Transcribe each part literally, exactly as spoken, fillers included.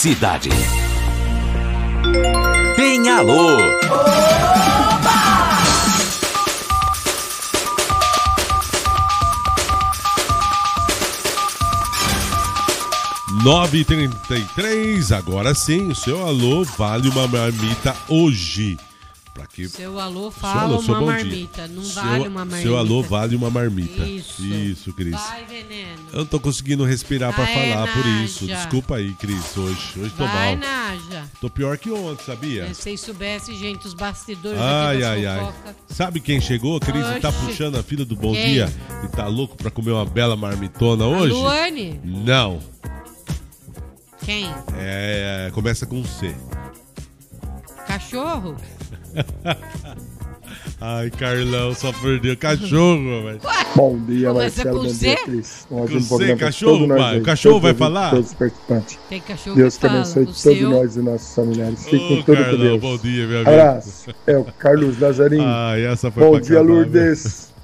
Cidade. Tem alô. nove e trinta e três, agora sim, o seu alô vale uma marmita hoje. Pra que... Seu alô fala seu alô, uma seu marmita, não seu, vale uma marmita. Seu alô vale uma marmita. Isso. Isso, Cris. Vai, veneno. Eu não tô conseguindo respirar pra Vai, falar por Naja. isso. Desculpa aí, Cris, hoje. Hoje tô Vai, mal. Naja. Tô pior que ontem, sabia? Se vocês soubessem, gente, os bastidores Ai, aqui das ai, ai. fofocas. Sabe quem chegou, Cris? E tá Oxi. puxando a fila do Bom Quem? Dia e tá louco pra comer uma bela marmitona hoje? Luane? Não. Quem? É, começa com C. Cachorro? Ai, Carlão, só perdeu. Cachorro, velho. Bom dia, Começa Marcelo. com Bom C? dia, Cris. Um ótimo Com C, programa pra cachorro, todos nós pai. aí, O cachorro todos vai os ouvintes, falar? Todos os participantes. Tem cachorro Deus que que fala. abençoe O todos seu? nós e nossos familiares. Fiquem Ô, tudo com Carlão, Deus. bom dia, meu amigo. Abraço. É o Carlos Lazarinho. Ai, essa foi Bom pra dia, acabar, Lourdes.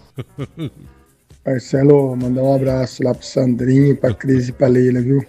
Marcelo, mandar um abraço lá pro Sandrinho, pra Cris e pra Leila, viu?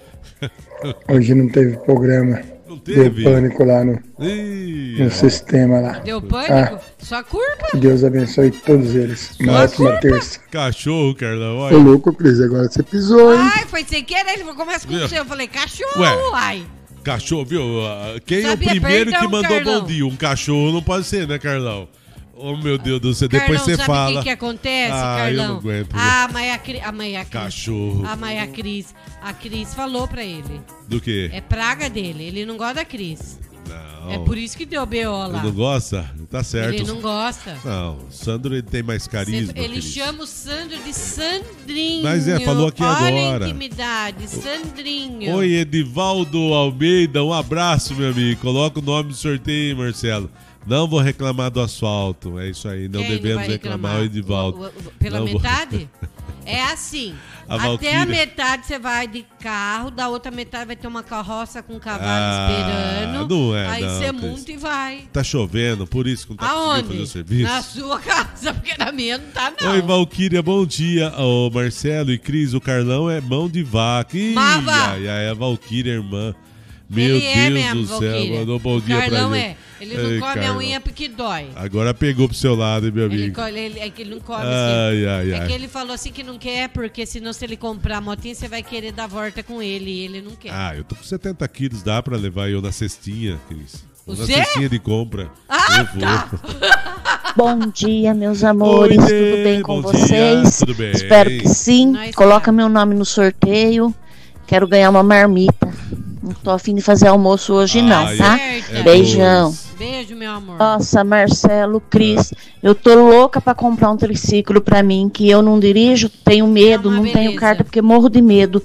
Hoje não teve programa. Não teve? Deu pânico lá no, Ih, no é. sistema lá. Deu pânico? Ah. Sua curva? Que Deus abençoe todos eles. Uma ótima terça. Cachorro, Carlão, Ô olha. louco, Cris, agora você pisou, hein? Ai, foi sem querer, ele começa com o seu. Eu falei, cachorro, Ué. ai. Cachorro, viu? Ah, Quem Sabia, é o primeiro perdão, que mandou Carlão. bom dia? Um cachorro não pode ser, né, Carlão? Oh, meu Deus do céu, depois Carlão, você sabe fala. o que, que acontece, Ah, Carlão? eu não aguento. A mãe, a, Cri- a mãe, a Cris. Cachorro. A mãe, a Cris. A Cris falou pra ele. Do quê? É praga dele, ele não gosta da Cris. Não. É por isso que deu B O Ele lá. não gosta? Tá certo. Ele não gosta. Não, o Sandro ele tem mais carisma. Ele Cris. chama o Sandro de Sandrinho. Mas é, falou aqui Olha agora. a intimidade, Sandrinho. Oi, Edivaldo Almeida, um abraço, meu amigo. Coloca o nome do sorteio, Marcelo. Não vou reclamar do asfalto. É isso aí, não Quem devemos vai reclamar, o Edivaldo. O- o- Pela Não vou- metade? É assim. A Até Valquíria. a metade você vai de carro, da outra metade vai ter uma carroça com cavalo Ah, esperando. não é, Aí não, você Cris. monta e vai. Tá chovendo, por isso que não tá conseguindo fazer Aonde? o serviço. Na sua casa, porque na minha não tá, não. Oi, Valquíria, bom dia. Ô, Marcelo e Cris, o Carlão é mão de vaca. Ih, Mava. ai, ai, a Valquíria, irmã. Meu Ele Deus é mesmo, do céu, Valquíria. mandou bom O dia Carlão pra é. gente. Ele não Ei, come Carlão. a unha porque dói. Agora pegou pro seu lado, hein, meu Ele, amigo. co- ele- é que ele não come Ai, assim. ai, É ai. que ele falou assim que não quer, porque senão se ele comprar a motinha, você vai querer dar volta com ele. E ele não quer. Ah, eu tô com setenta quilos, dá pra levar eu na cestinha, Cris. Ou na Você? cestinha de compra. Ah, eu vou. tá. Bom dia, meus amores. Oi, Tudo bem com bom dia, vocês? tudo bem. Espero que sim. Nós Coloca tá. meu nome no sorteio. Quero ganhar uma marmita. Não tô afim de fazer almoço hoje, não, Ai, tá? certo. Beijão. dois. Beijo, meu amor. Nossa, Marcelo, Cris, eu tô louca pra comprar um triciclo pra mim, que eu não dirijo, tenho medo, É uma não tenho beleza. carta porque morro de medo.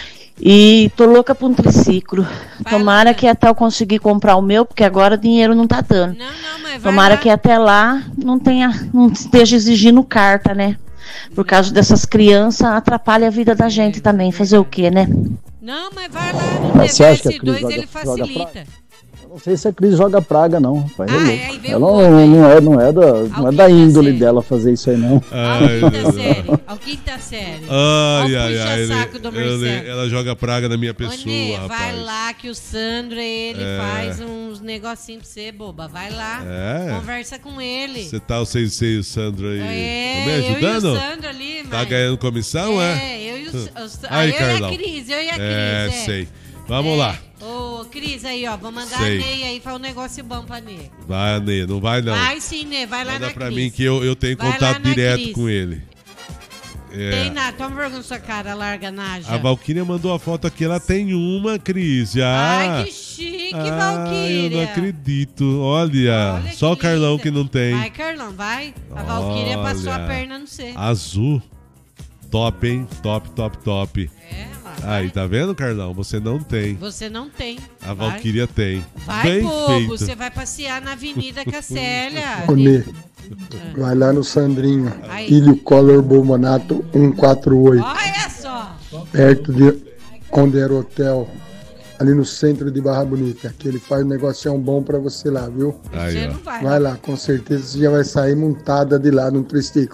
E tô louca pra um triciclo. Vai Tomara lá. que até eu conseguir comprar o meu, porque agora o dinheiro não tá dando. Não, não, mas vai Tomara lá. que até lá não tenha, não esteja exigindo carta, né? Por causa dessas crianças, atrapalha a vida da gente também. Fazer o quê, né? Não, mas vai lá no Mas você acha que a T V S Cris dois, joga- ele joga facilita. Não sei se a Cris joga praga, não, rapaz. Ah, é é, louco. aí vem Ela o não, povo aí. não é, não é da, não Ao é da quinta índole série. dela fazer isso aí, não. Ao Ai, quinta meu Deus. série. Ao quinta série. Ai, Ao ai, ai. puxa-saco ele- do ele- Marcelo. ela joga praga na minha Ô, pessoa, Nê, rapaz. vai lá que o Sandro, ele É. faz uns negocinhos pra você, boba. Vai lá. É? Conversa com ele. Você tá o seis seis, Sandro aí. É, tá me eu e o ajudando? Sandro ali, Tá mas- ganhando comissão, é? É, eu e o, o, Aí, eu Carlão. e a Cris, eu e a Cris. É, é. sei. Vamos lá. Ô, Cris, aí, ó, vou mandar Sei. a Ney aí, faz um negócio bom pra Ney. Vai, Nê, não vai não. Vai sim, Ney, vai lá Manda na pra Cris. mim que eu, eu tenho Vai lá contato na direto Cris. com ele. É. Tem nada, toma vergonha na sua cara, larga, Naja. A Valquíria mandou a foto aqui, ela tem uma, Cris, já. Ai, que chique, Ah, Valquíria. eu não acredito. Olha, Olha só o que Carlão linda. que não tem. Vai, Carlão, vai. A Valquíria passou a Olha. perna no C. Azul. Top, hein? Top, top, top. É, lá, Aí, vai. tá vendo, Carlão? Você não tem. Você não tem. A Vai. Valquíria tem. Vai, Bem bobo, feito. você vai passear na Avenida Cacélia. Ô, Nê, vai lá no Sandrinho. Aí. Ilho Collor Bomonato cento e quarenta e oito. Olha só. Perto de Condero Hotel. Ali no centro de Barra Bonita. Que ele faz um negócio bom pra você lá, viu? Aí, Você ó. não vai. Vai lá, com certeza você já vai sair montada de lá no triciclo.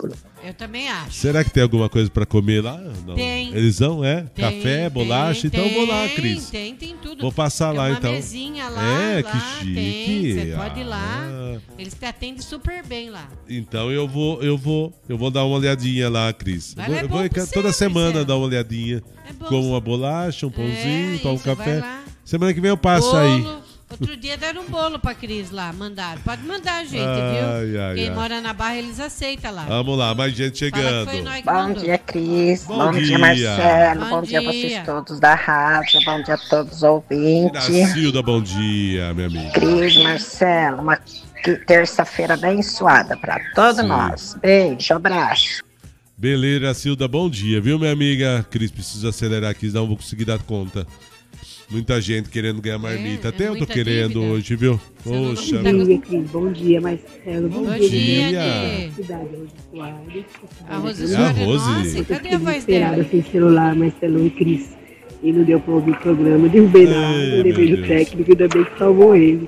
Eu também acho. Será que tem alguma coisa pra comer lá? Não. Tem. Eles vão, é? Tem, Café, bolacha? tem, então eu vou lá, Cris. Tem, tem tudo. Vou passar tem lá, uma então. mesinha lá, É, lá, que chique. Tem, você pode ir lá. Ah. Eles te atendem super bem lá. Então eu vou, eu vou, eu vou dar uma olhadinha lá, Cris. Vai Eu lá, é vou, bom eu vou pra toda você, semana Marcelo. dar uma olhadinha. É bom. Como uma bolacha, um pãozinho, É, tomo um isso, vai café. lá. Semana que vem eu passo Bolo. aí. Outro dia deram um bolo pra Cris lá, mandaram. Pode mandar, gente, Ai, viu? ai, Quem ai. mora na Barra, eles aceitam lá. Vamos lá, mais gente Fala chegando. que foi nós que Bom mandou. dia, Cris. Bom Bom, dia, dia. Marcelo. Bom Bom, dia a dia. vocês todos da rádio. Bom dia a todos os ouvintes. Iracilda, bom dia, minha amiga. Cris, Marcelo, uma que- terça-feira abençoada para todos Sim. nós. Beijo, abraço. Beleza, Iracilda, bom dia, viu, minha amiga? Cris, preciso acelerar aqui, senão não vou conseguir dar conta. Muita gente querendo ganhar marmita. é Até eu tô muita querendo dívida. hoje, viu? Você não- Poxa, não Bom tá dia, Cris. Bom dia, Marcelo. Bom, Bom dia, dia, dia. Nê. Cidade, Rose Soares. A Rose É a Soares, Rose. nossa, Eu cadê a fiquei voz desesperada dela? sem celular, Marcelo e Cris. E não deu pra ouvir o programa. Derrubei na Ai, água, meu levei no Deus. técnico, ainda bem que salvou ele.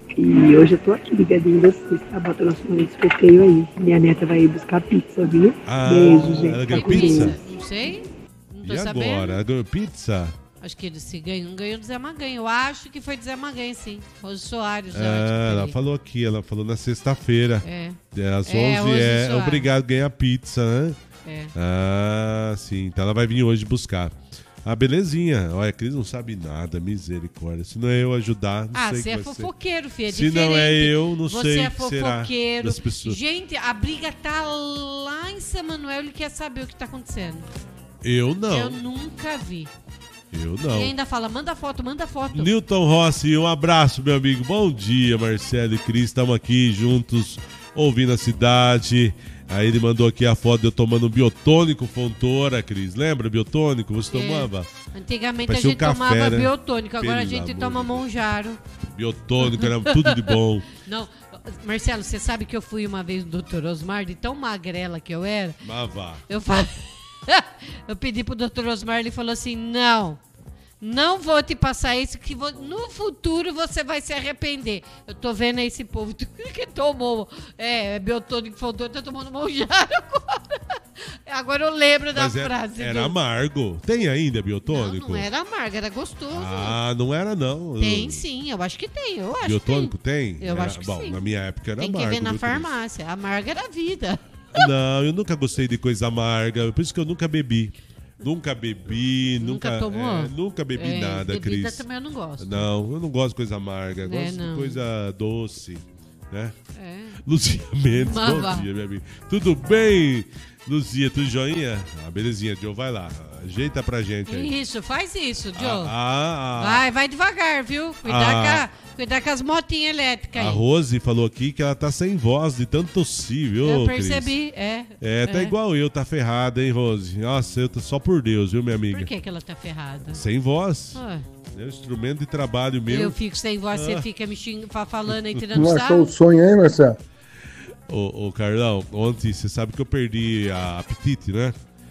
E hoje eu tô aqui ligadinho em vocês, tá? Bota nosso nome de espeteio aí. Minha neta vai ir buscar pizza, viu? Ah, Beijo, gente. ela Tá ganhou com pizza? Deus. Não sei. Não tô e sabendo. agora? Ela ganhou pizza? Acho que ele se ganhou. Não ganhou do Zé Maganha. Eu acho que foi do Zé Maganha, sim. Rose Soares. Ah, já, ela tipo, falou aqui, ela falou na sexta-feira. É, É, às É, onze Rose é Soares. obrigado a ganhar pizza, né? é. Ah, sim. Então ela vai vir hoje buscar. Ah, belezinha. Olha, a Cris não sabe nada, misericórdia. Se não é eu ajudar, não Ah, sei o você que é vai ser. fofoqueiro, filho. É Se não é diferente. eu, não Você sei é o que será fofoqueiro. das pessoas. Gente, a briga tá lá em São Manuel. Ele quer saber o que tá acontecendo. Eu não. Eu nunca vi. Eu E não. ainda fala, manda foto, manda foto. Newton Rossi, um abraço, meu amigo. Bom dia, Marcelo e Cris. Estamos aqui juntos, ouvindo a cidade. Aí ele mandou aqui a foto de eu tomando um biotônico Fontoura, Cris. Lembra biotônico? Você É. tomava? Antigamente Parecia a um gente café, tomava né? biotônico, agora a Pelo gente amor toma de Deus. Monjaro. Biotônico, era tudo de bom. Não, Marcelo, você sabe que eu fui uma vez no doutor Osmar, de tão magrela que eu era, Mas vá. eu falei... eu pedi pro doutor Osmar, ele falou assim, não, não vou te passar isso, que vou- no futuro você vai se arrepender. Eu tô vendo aí esse povo que tomou é, biotônico, faltou, tá tomando Monjaro agora. Agora eu lembro da Mas era, frase. era viu? amargo. Tem ainda Não, biotônico? não era amargo, era gostoso. Ah, não era não. Tem sim, eu acho que tem, eu acho Biotônico que tem. tem? Eu Era- acho que bom, sim. na minha época era Tem que amargo. ver na viu, Cris? farmácia. Amarga era a vida. Não, eu nunca gostei de coisa amarga. Por isso que eu nunca bebi. Nunca bebi, Nunca nunca, tomou? é, nunca bebi É, nada, bebida Cris. também eu não gosto. Não, eu não gosto de coisa amarga. Eu É, gosto não. de coisa doce, né? É. Luzia Mendes, Mas bom vá. dia, minha amiga. Tudo bem, Luzia? Tudo joinha? Ah, belezinha, Joe, vai lá. Ajeita pra gente aí. Isso, faz isso, Joe. Ah, ah, ah. Vai, vai devagar, viu? Cuidar, Ah. com, a, cuidar com as motinhas elétricas A aí. Rose falou aqui que ela tá sem voz de tanto tossir, viu, Eu Cris? percebi, é. É, tá igual eu, tá ferrada, hein, Rose? Nossa, eu tô só por Deus, viu, minha amiga? Por que, que ela tá ferrada? Sem voz. Ah, É um instrumento de trabalho meu. eu fico sem voz, você Ah. fica me xing... fa- falando aí, tirando Não achou sarro. o sonho aí, Marcelo? Ô, ô, Carlão, ontem você sabe que eu perdi a apetite, né?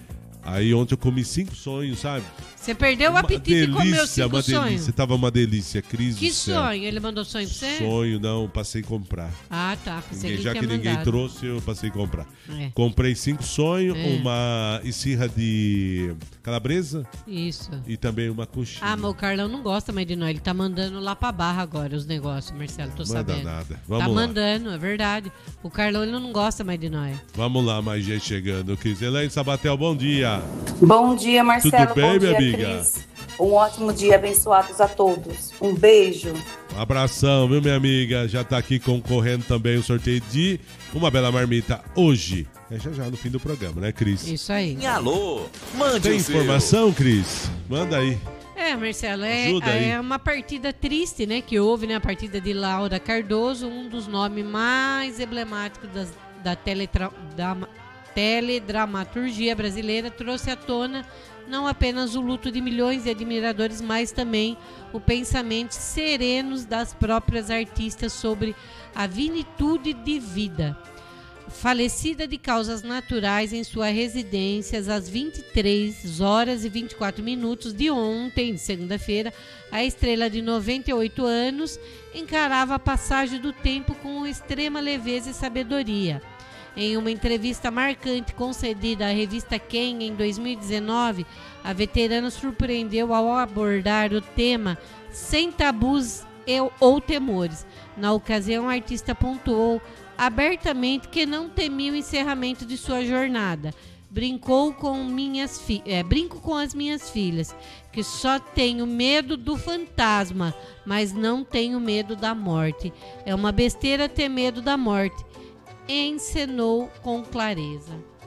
Aí ontem eu comi cinco sonhos, sabe? Você perdeu o Uma apetite e comeu delícia, cinco uma sonhos. delícia. Tava uma delícia, Cris Que do céu. sonho? Ele mandou sonho pra você? Sonho, não, passei a comprar. Ah, tá. Pensei Ninguém- que já ele que tinha ninguém mandado. trouxe, eu passei a comprar. É. Comprei cinco sonhos, É. uma esfirra de calabresa Isso. e também uma coxinha. Ah, mas o Carlão não gosta mais de nós. Ele tá mandando lá pra barra agora os negócios, Marcelo. Tô Manda sabendo. nada. Vamos Tá lá. mandando, é verdade. O Carlão ele não gosta mais de nós. Vamos lá, mais gente chegando. Cris Elaine Sabatel, bom dia. Bom dia, Marcelo. Tudo bem, Bom minha dia, amiga? Cris. Um ótimo dia, abençoados a todos. Um beijo. Um abração, viu, minha amiga? Já tá aqui concorrendo também o sorteio de uma bela marmita hoje. É já já no fim do programa, né, Cris? Isso aí. Alô, mande Tem o seu. informação, Cris? Manda aí. É, Marcelo, é, Ajuda aí. é uma partida triste, né? Que houve, né? A partida de Laura Cardoso, um dos nomes mais emblemáticos das, da, teletra, da teledramaturgia brasileira, trouxe à tona não apenas o luto de milhões de admiradores, mas também o pensamento serenos das próprias artistas sobre a finitude de vida. Falecida de causas naturais em sua residência às vinte e três horas e vinte e quatro minutos de ontem, segunda-feira, a estrela de noventa e oito anos encarava a passagem do tempo com extrema leveza e sabedoria. Em uma entrevista marcante concedida à revista Quem em dois mil e dezenove, a veterana surpreendeu ao abordar o tema sem tabus ou temores. Na ocasião, a artista pontuou abertamente que não temia o encerramento de sua jornada. Brincou com minhas fi- é, brinco com as minhas filhas, que só tenho medo do fantasma, mas não tenho medo da morte. É uma besteira ter medo da morte. Encenou com clareza.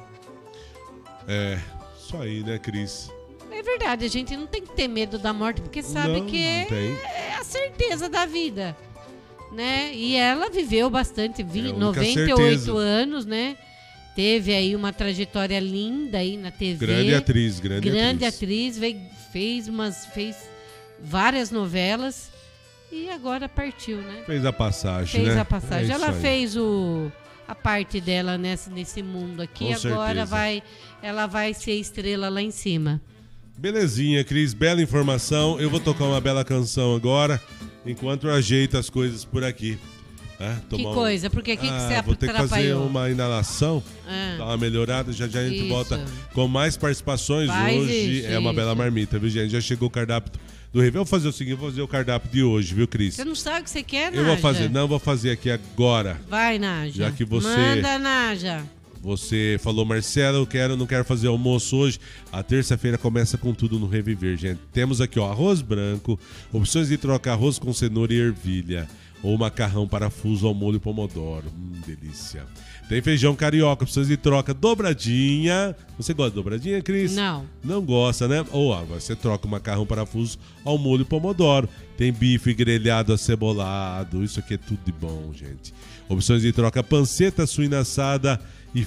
É, isso aí, né, Cris? É verdade, a gente não tem que ter medo da morte, porque sabe Não, que é, não tem. é a certeza da vida, né? E ela viveu bastante, vi- É a única noventa e certeza. oito anos, né? Teve aí uma trajetória linda aí na T V. Grande atriz, grande, Grande atriz. atriz, veio, fez umas, fez várias novelas e agora partiu, né? Fez a passagem, Fez né? a passagem. É Ela isso aí. fez o, a parte dela nesse, nesse mundo aqui. Com Agora certeza. vai, ela vai ser estrela lá em cima. Belezinha, Cris, bela informação. Eu vou tocar uma bela canção agora, enquanto eu ajeito as coisas por aqui. É, Que tomar um- coisa? Por quê? Que que ah, você vou ter que fazer atrapalhou? uma inalação, Ah. dar uma melhorada, já já a gente Isso. volta com mais participações. Faz Hoje isso, é uma isso. bela marmita, viu, gente? Já chegou o cardápio do Revê. Eu vou fazer o seguinte, vou fazer o cardápio de hoje, viu, Cris? Você não sabe o que você quer, Naja? Eu vou fazer, não, vou fazer aqui agora. Vai, Naja. Já que você- Manda, Naja. Você falou, Marcelo, eu quero, não quero fazer almoço hoje. A terça-feira começa com tudo no Reviver, gente. Temos aqui, ó, arroz branco, opções de troca arroz com cenoura e ervilha, ou macarrão parafuso ao molho pomodoro. Hum, delícia. Tem feijão carioca, opções de troca dobradinha. Você gosta de dobradinha, Cris? Não. Não gosta, né? Ou ah, você troca o macarrão parafuso ao molho pomodoro. Tem bife grelhado acebolado. Isso aqui é tudo de bom, gente. Opções de troca panceta, suína assada e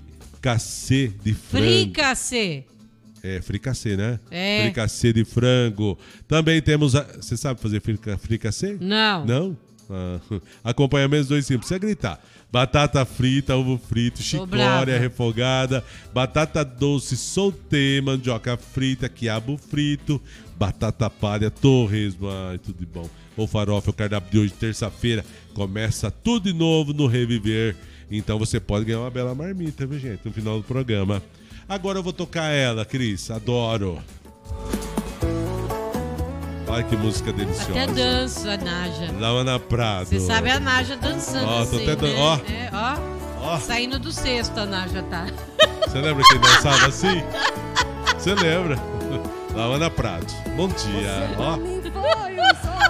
fricassê de frango. Fricassê. É, fricassê, né? É. Fricassê de frango. Também temos... A... Você sabe fazer frica... fricassê? Não. Não? Ah, acompanhamentos dois simples. Precisa gritar. Batata frita, ovo frito, brava. chicória refogada, batata doce soltê, mandioca frita, quiabo frito, batata palha, torresmo, ai, tudo de bom. Ou farofa, o cardápio de hoje, terça-feira, começa tudo de novo no Reviver. Então você pode ganhar uma bela marmita, viu, gente, no final do programa. Agora eu vou tocar ela, Cris, adoro. Ai, que música deliciosa. Até danço a Naja. Lawana Prado. Você sabe a Naja dançando Ó, tô assim, até dan- né? ó. É, ó. Ó. Saindo do cesto a Naja tá. Você lembra quem dançava assim? Você lembra? Lawana Prado. Bom dia. Ó. Foi um sonho.